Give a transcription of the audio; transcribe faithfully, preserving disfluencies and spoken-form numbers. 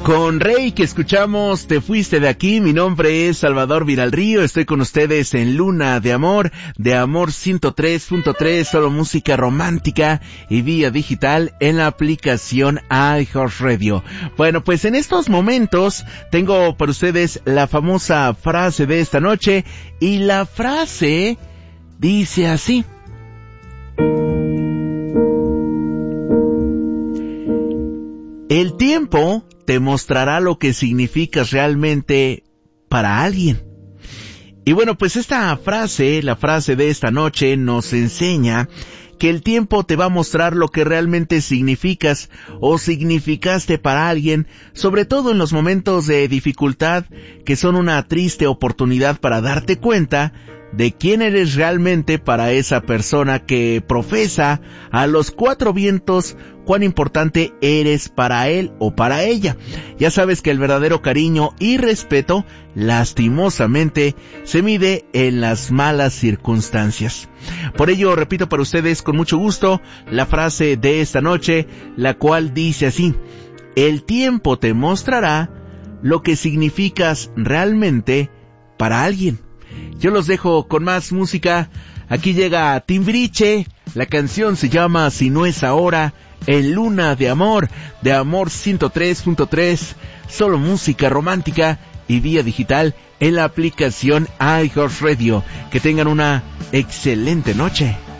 Con Rey que escuchamos Te fuiste de aquí. Mi nombre es Salvador Viralrío, estoy con ustedes en Luna de Amor, de Amor ciento tres punto tres, solo música romántica y vía digital en la aplicación iHeartRadio. Bueno, pues en estos momentos tengo para ustedes la famosa frase de esta noche, y la frase dice así: el tiempo te mostrará lo que significas realmente para alguien. Y bueno, pues esta frase, la frase de esta noche, nos enseña que el tiempo te va a mostrar lo que realmente significas o significaste para alguien, sobre todo en los momentos de dificultad, que son una triste oportunidad para darte cuenta de quién eres realmente para esa persona que profesa a los cuatro vientos cuán importante eres para él o para ella. Ya sabes que el verdadero cariño y respeto, lastimosamente, se mide en las malas circunstancias. Por ello, repito para ustedes con mucho gusto la frase de esta noche, la cual dice así: el tiempo te mostrará lo que significas realmente para alguien. Yo los dejo con más música. Aquí llega Timbiriche. La canción se llama Si no es ahora, en Luna de Amor, de Amor ciento tres punto tres. Solo música romántica y vía digital en la aplicación iHeartRadio. Que tengan una excelente noche.